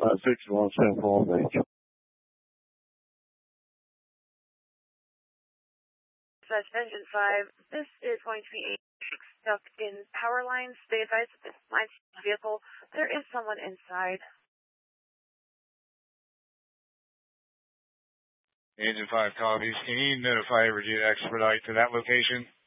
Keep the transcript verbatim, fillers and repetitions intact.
Uh, sixty-one Saint Paul Beach. Dispatch Engine five, this is going to be a stuck in power lines. Stay advised that this line vehicle, there is someone inside. Engine five copies. Can you notify Evergy to expedite to that location?